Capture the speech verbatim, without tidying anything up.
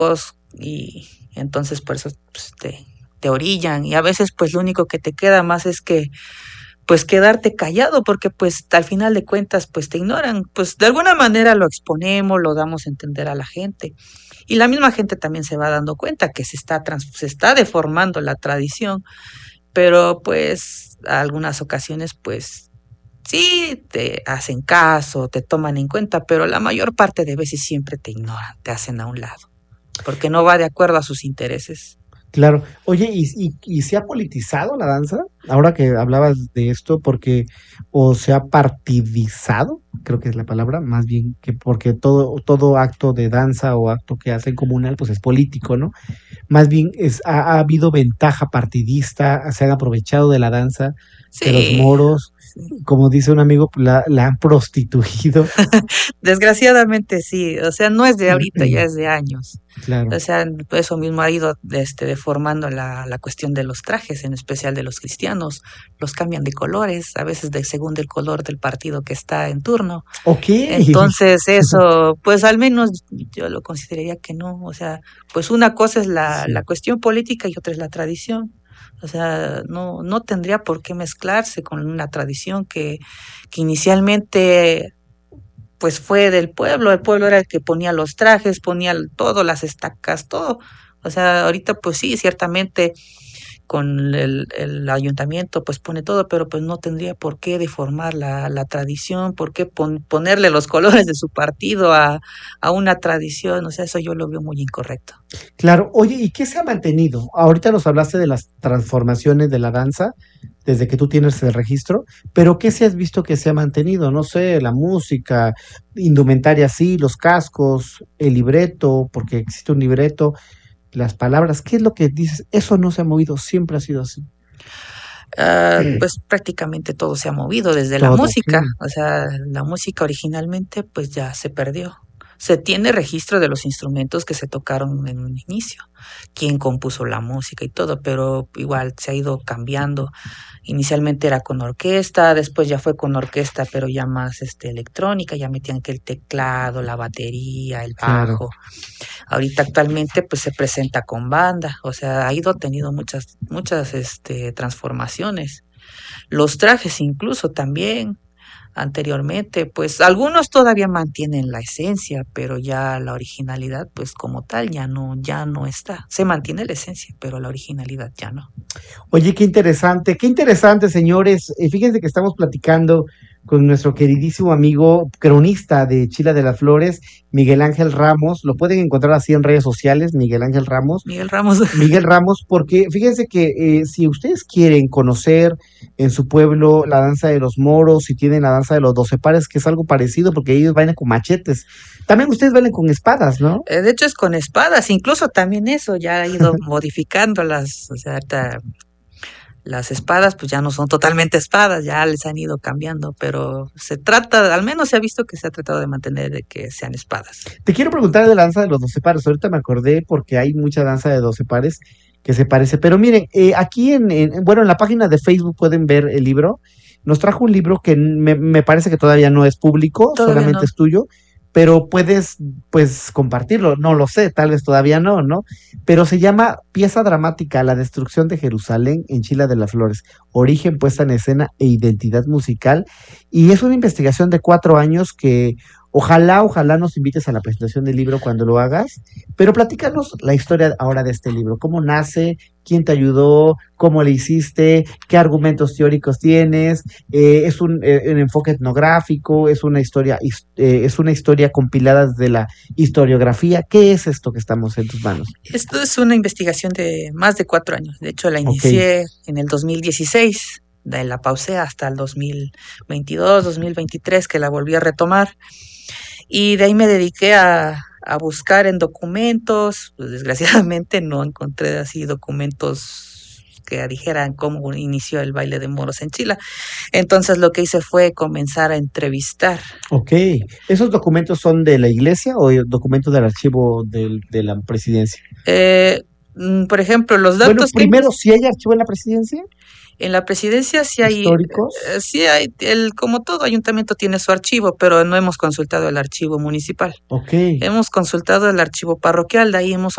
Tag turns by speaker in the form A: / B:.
A: y entonces por eso pues, te, te orillan, y a veces pues lo único que te queda más es que pues quedarte callado, porque pues al final de cuentas pues te ignoran, pues de alguna manera lo exponemos, lo damos a entender a la gente, y la misma gente también se va dando cuenta que se está trans, se está deformando la tradición, pero pues a algunas ocasiones pues sí te hacen caso, te toman en cuenta, pero la mayor parte de veces siempre te ignoran, te hacen a un lado, porque no va de acuerdo a sus intereses.
B: Claro. Oye, ¿y, y, y se ha politizado la danza? Ahora que hablabas de esto, porque, o se ha partidizado, creo que es la palabra, más bien que porque todo, todo acto de danza o acto que hacen comunal, pues es político, ¿no? Más bien es, ha, ha habido ventaja partidista, se han aprovechado de la danza, de los
A: Sí,
B: moros,
A: sí.
B: como dice un amigo, la, la han prostituido.
A: Desgraciadamente sí, o sea, no es de ahorita, ya es de años.
B: Claro.
A: O sea, eso mismo ha ido este, deformando la, la cuestión de los trajes, en especial de los cristianos. Los cambian de colores, a veces de según el color del partido que está en turno.
B: Ok.
A: Entonces eso, pues al menos yo lo consideraría que no. O sea, pues una cosa es la, la
B: Sí.
A: cuestión política y otra es la tradición. O sea, no, no tendría por qué mezclarse con una tradición que, que inicialmente pues fue del pueblo, el pueblo era el que ponía los trajes, ponía todo, las estacas, todo. O sea, ahorita pues sí, ciertamente con el, el ayuntamiento pues pone todo, pero pues no tendría por qué deformar la, la tradición, por qué pon, ponerle los colores de su partido a, a una tradición, o sea, eso yo lo veo muy incorrecto.
B: Claro, oye, ¿y qué se ha mantenido? Ahorita nos hablaste de las transformaciones de la danza, desde que tú tienes el registro, pero ¿qué se has visto que se ha mantenido? No sé, la música, indumentaria sí, los cascos, el libreto, porque existe un libreto, las palabras, ¿qué es lo que dices? Eso no se ha movido, siempre ha sido así.
A: Uh, pues prácticamente todo se ha movido desde la
B: Todo, ok.
A: música, o sea, la música originalmente pues ya se perdió. Se tiene registro de los instrumentos que se tocaron en un inicio, quién compuso la música y todo, pero igual se ha ido cambiando. Inicialmente era con orquesta, después ya fue con orquesta, pero ya más este electrónica, ya metían que el teclado, la batería, el
B: Claro.
A: bajo. Ahorita actualmente pues se presenta con banda, o sea, ha ido teniendo muchas muchas este transformaciones. Los trajes incluso también anteriormente, pues algunos todavía mantienen la esencia, pero ya la originalidad pues como tal ya no ya no está. Se mantiene la esencia, pero la originalidad ya no.
B: Oye, qué interesante, qué interesante, señores. Eh, fíjense que estamos platicando con nuestro queridísimo amigo cronista de Chila de las Flores, Miguel Ángel Ramos. Lo pueden encontrar así en redes sociales, Miguel Ángel Ramos.
A: Miguel Ramos.
B: Miguel Ramos, porque fíjense que eh, si ustedes quieren conocer en su pueblo la danza de los moros, si tienen la danza de los doce pares, que es algo parecido, porque ellos bailan con machetes. También ustedes bailan con espadas, ¿no?
A: Eh, de hecho es con espadas, incluso también eso ya ha ido modificando las, o sea, ahorita las espadas pues ya no son totalmente espadas, ya les han ido cambiando, pero se trata, al menos se ha visto que se ha tratado de mantener de que sean espadas.
B: Te quiero preguntar de la danza de los doce pares. Ahorita me acordé porque hay mucha danza de doce pares que se parece. Pero miren, eh, aquí en, en, bueno, en la página de Facebook pueden ver el libro. Nos trajo un libro que me, me parece que todavía no es público,
A: Todavía
B: solamente
A: no.
B: es tuyo, pero puedes, pues, compartirlo. No lo sé, tal vez todavía no, ¿no? Pero se llama Pieza Dramática, La Destrucción de Jerusalén en Chila de las Flores, Origen, puesta en escena e identidad musical. Y es una investigación de cuatro años que ojalá, ojalá nos invites a la presentación del libro cuando lo hagas, pero platícanos la historia ahora de este libro, cómo nace, quién te ayudó, cómo le hiciste, qué argumentos teóricos tienes, eh, es un, eh, un enfoque etnográfico, es una historia, eh, es una historia compilada de la historiografía. ¿Qué es esto que estamos en tus manos?
A: Esto es una investigación de más de cuatro años, de hecho la
B: Ok,
A: inicié en el dos mil dieciséis, de la pausé hasta el dos mil veintidós, dos mil veintitrés que la volví a retomar. Y de ahí me dediqué a, a buscar en documentos, pues desgraciadamente no encontré así documentos que dijeran cómo inició el baile de moros en Chile. Entonces lo que hice fue comenzar a entrevistar.
B: ok. ¿Esos documentos son de la iglesia o documentos del archivo del, de la presidencia?
A: Eh, por ejemplo, los
B: Bueno,
A: datos que
B: primero, ¿si hay archivo en la presidencia?
A: en la presidencia sí hay,
B: ¿Históricos?
A: eh, sí hay, el, como todo ayuntamiento tiene su archivo, pero no hemos consultado el archivo municipal.
B: Ok.
A: Hemos consultado el archivo parroquial, de ahí hemos